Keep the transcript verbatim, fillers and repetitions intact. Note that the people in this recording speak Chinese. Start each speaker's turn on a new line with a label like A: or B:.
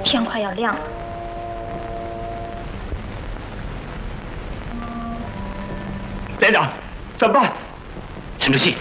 A: 天快要亮了。
B: 连长，怎么办？沉住气。